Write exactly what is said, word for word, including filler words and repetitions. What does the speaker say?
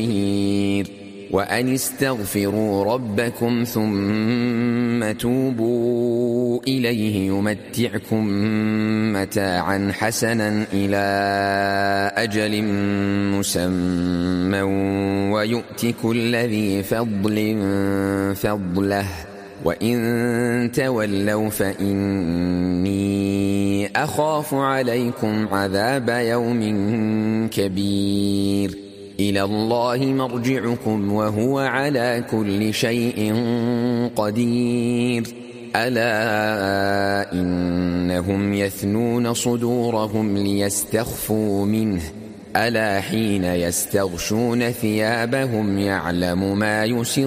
وأن استغفروا ربكم ثم توبوا إليه يمتعكم متاعا حسنا إلى أجل مسمى ويؤت كل ذي فضل فضله وإن تولوا فإني أخاف عليكم عذاب يوم كبير إلى الله مرجعكم وهو على كل شيء قدير ألا إنهم يثنون صدورهم ليستخفوا منه ألا حين يستغشون ثيابهم يعلم ما يسرون